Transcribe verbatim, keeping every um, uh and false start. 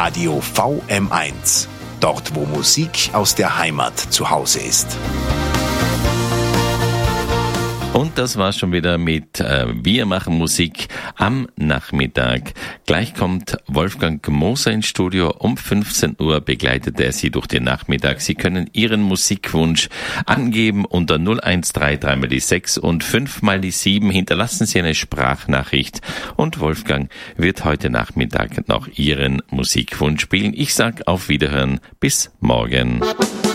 Radio V M eins. Dort, wo Musik aus der Heimat zu Hause ist. Und das war's schon wieder mit äh, Wir machen Musik am Nachmittag. Gleich kommt Wolfgang Moser ins Studio. Um fünfzehn Uhr begleitet er Sie durch den Nachmittag. Sie können Ihren Musikwunsch angeben unter null eins drei drei mal die sechs und fünf mal die sieben. Hinterlassen Sie eine Sprachnachricht und Wolfgang wird heute Nachmittag noch Ihren Musikwunsch spielen. Ich sag auf Wiederhören. Bis morgen.